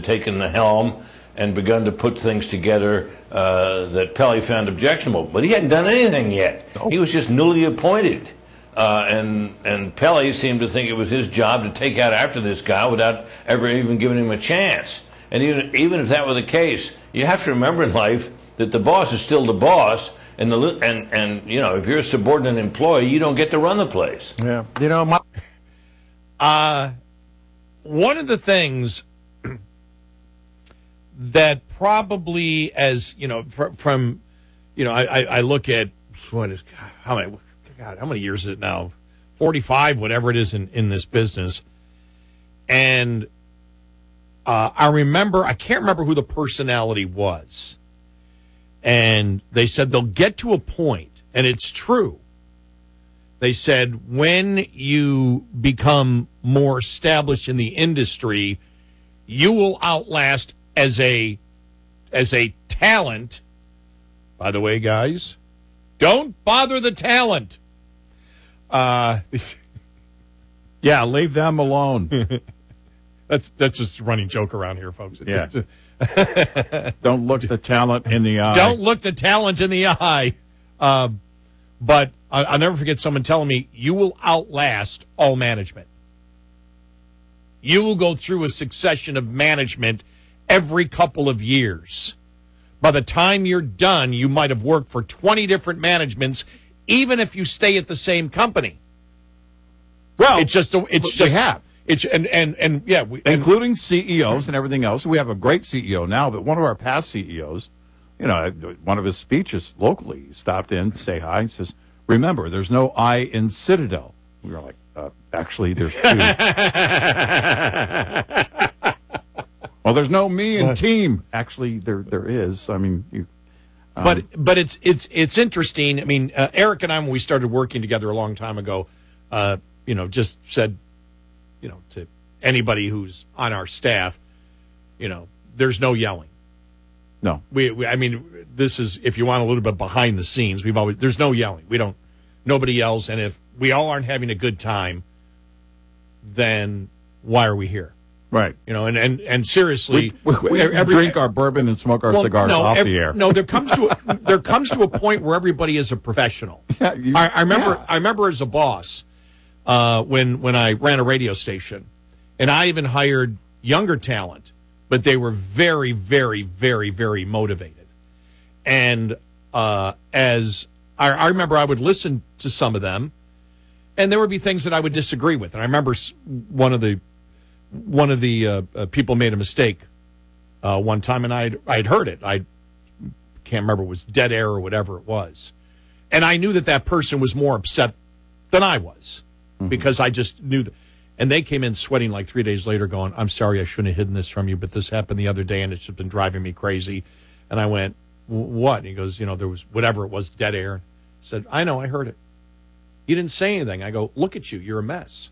had taken the helm and begun to put things together that Pelley found objectionable. But he hadn't done anything yet. He was just newly appointed. And Pelley seemed to think it was his job to take out after this guy without ever even giving him a chance. And even if that were the case, you have to remember in life that the boss is still the boss, and if you're a subordinate employee, you don't get to run the place. Yeah, one of the things that probably, as I look at how many years is it now? 45, whatever it is in this business, and I can't remember who the personality was, and they said they'll get to a point, and it's true. They said when you become more established in the industry, you will outlast as a talent. By the way, guys, don't bother the talent. Yeah, leave them alone. That's just a running joke around here, folks. Yeah. Don't look the talent in the eye. Don't look the talent in the eye. But I'll never forget someone telling me, you will outlast all management. You will go through a succession of management every couple of years. By the time you're done, you might have worked for 20 different managements, even if you stay at the same company. Well, we have. Including CEOs and everything else. We have a great CEO now, but one of our past CEOs, one of his speeches locally, he stopped in, say hi, and says, "Remember, there's no I in Citadel." We were like, actually, there's two. Well, there's no me in team. Actually, there is. I mean, but it's interesting. I mean, Eric and I, when we started working together a long time ago, just said, to anybody who's on our staff, there's no yelling. No. I mean, this is, if you want a little bit behind the scenes, there's no yelling. Nobody yells, and if we all aren't having a good time, then why are we here? Right. And seriously, we drink our bourbon and smoke our cigars off the air. No, there comes to a point where everybody is a professional. Yeah, I remember as a boss, when I ran a radio station, and I even hired younger talent, but they were very, very, very, very motivated. And as I remember, I would listen to some of them, and there would be things that I would disagree with. And I remember one of the people made a mistake one time, and I'd heard it. I can't remember, it was dead air or whatever it was, and I knew that person was more upset than I was. Because I just knew that. And they came in sweating like 3 days later going, "I'm sorry, I shouldn't have hidden this from you, but this happened the other day and it's just been driving me crazy." And I went, "What?" And he goes, there was whatever it was, dead air. I said, "I know, I heard it. You didn't say anything." I go, "Look at you, you're a mess."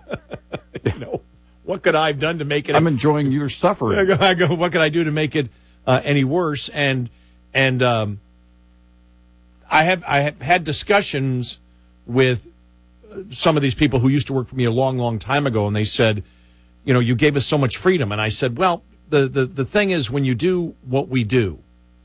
What could I have done to make it? I'm enjoying your suffering. I go, what could I do to make it any worse? And I have had discussions with some of these people who used to work for me a long, long time ago, and they said, you gave us so much freedom. And I said, well, the thing is, when you do what we do,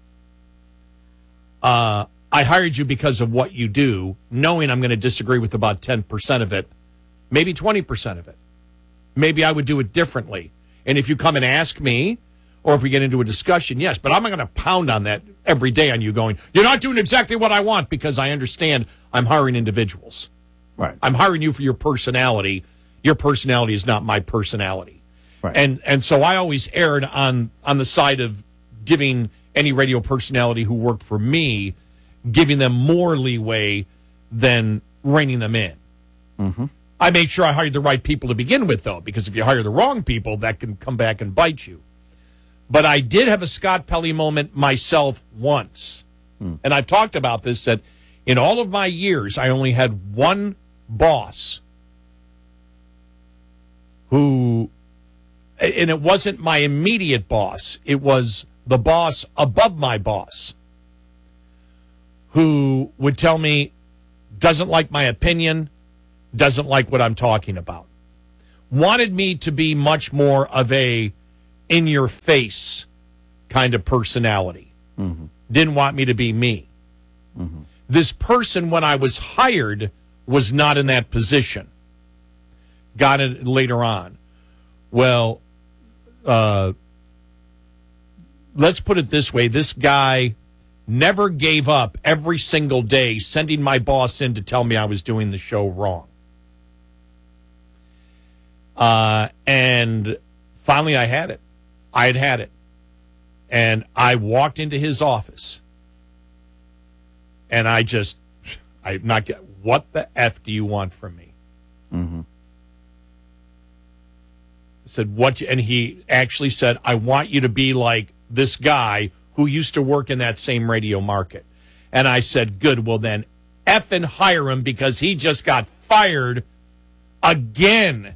I hired you because of what you do, knowing I'm going to disagree with about 10% of it, maybe 20% of it. Maybe I would do it differently. And if you come and ask me, or if we get into a discussion, yes, but I'm not going to pound on that every day on you going, "You're not doing exactly what I want," because I understand I'm hiring individuals. Right. I'm hiring you for your personality. Your personality is not my personality. Right. And so I always erred on the side of giving any radio personality who worked for me, giving them more leeway than reining them in. Mm-hmm. I made sure I hired the right people to begin with, though, because if you hire the wrong people, that can come back and bite you. But I did have a Scott Pelley moment myself once. And I've talked about this, that in all of my years, I only had one boss who, and it wasn't my immediate boss, it was the boss above my boss, who would tell me, doesn't like my opinion, doesn't like what I'm talking about. Wanted me to be much more of a in-your-face kind of personality. Mm-hmm. Didn't want me to be me. Mm-hmm. This person, when I was hired, was not in that position. Got it later on. Well, let's put it this way. This guy never gave up every single day sending my boss in to tell me I was doing the show wrong. And finally I had it. I had it. And I walked into his office. And what the F do you want from me? Mm-hmm. I said, and he actually said, I want you to be like this guy who used to work in that same radio market. And I said, good, well then effing hire him because he just got fired again.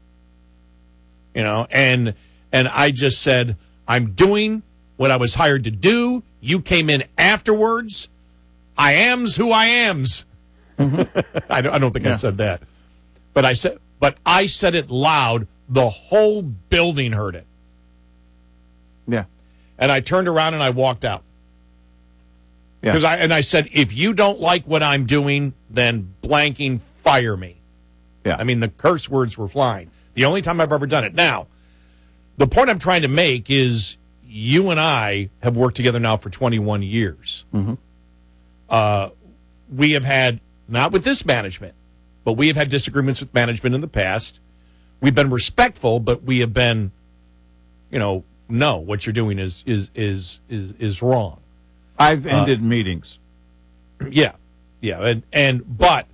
And I just said, I'm doing what I was hired to do. You came in afterwards. I am's who I am's. I don't think I said that. But I said it loud. The whole building heard it. Yeah. And I turned around and I walked out. Yeah. I said, if you don't like what I'm doing, then blanking fire me. Yeah. I mean, the curse words were flying. The only time I've ever done it. Now, the point I'm trying to make is you and I have worked together now for 21 years. Mm-hmm. We have had, not with this management, but we have had disagreements with management in the past. We've been respectful, but we have been, no, what you're doing is wrong. I've ended meetings. Yeah. But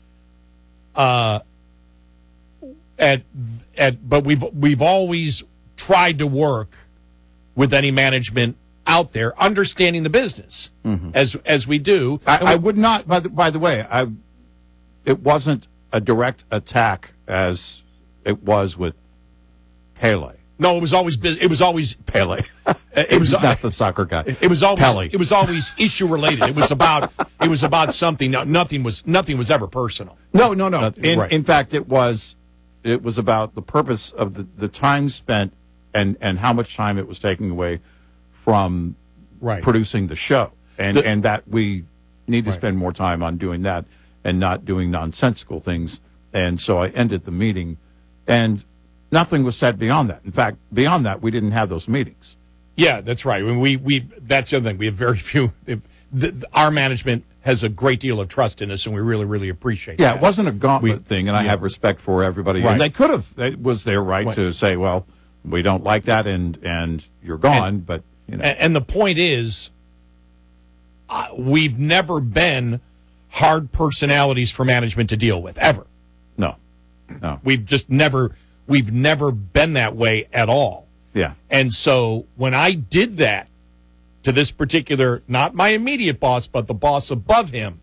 we've always tried to work with any management out there, understanding the business as we do. I would not. By the way, it wasn't a direct attack as it was with Pele. No, it was always Pele. It was not the soccer guy. It was always Pele. It was always issue related. It was about something. Nothing was ever personal. No. Right. In fact, it was about the purpose of the time spent and how much time it was taking away from producing the show, and that we need to spend more time on doing that and not doing nonsensical things. And so I ended the meeting, and nothing was said beyond that. In fact, beyond that, we didn't have those meetings. Yeah, that's right. We that's the other thing. We have very few. Our management has a great deal of trust in us, and we really, really appreciate that. Yeah, it wasn't a gauntlet thing, and I have respect for everybody. Right. And they could have. It was their right to say, well, we don't like that, and you're gone. But And the point is, we've never been hard personalities for management to deal with ever. No. We've never been that way at all. Yeah. And so when I did that to this particular, not my immediate boss, but the boss above him,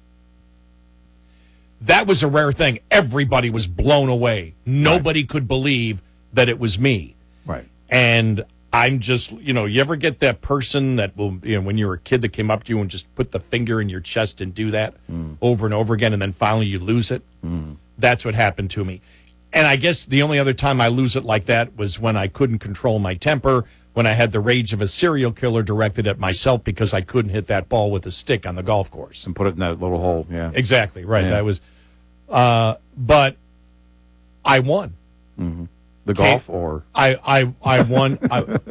that was a rare thing. Everybody was blown away. Nobody could believe that it was me. Right. And I'm just, you ever get that person that will, when you were a kid that came up to you and just put the finger in your chest and do that over and over again, and then finally you lose it? That's what happened to me. And I guess the only other time I lose it like that was when I couldn't control my temper, when I had the rage of a serial killer directed at myself because I couldn't hit that ball with a stick on the golf course. And put it in that little hole, yeah. Exactly, right. Yeah. That was, but I won. Mm-hmm. The golf or? I won.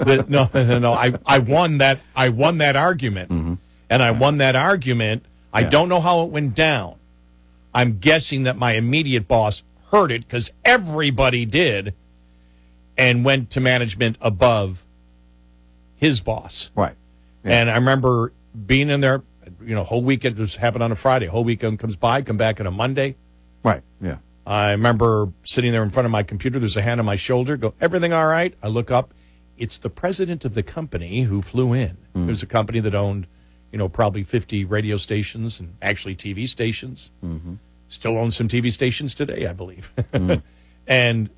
I won that. I won that argument. Mm-hmm. And I won that argument. I don't know how it went down. I'm guessing that my immediate boss heard it because everybody did and went to management above his boss. Right. Yeah. And I remember being in there, whole weekend. This happened on a Friday. Whole weekend comes by, come back on a Monday. Right. Yeah. I remember sitting there in front of my computer. There's a hand on my shoulder. Go, everything all right? I look up. It's the president of the company who flew in. It was a company that owned, probably 50 radio stations and actually TV stations. Mm-hmm. Still owns some TV stations today, I believe. And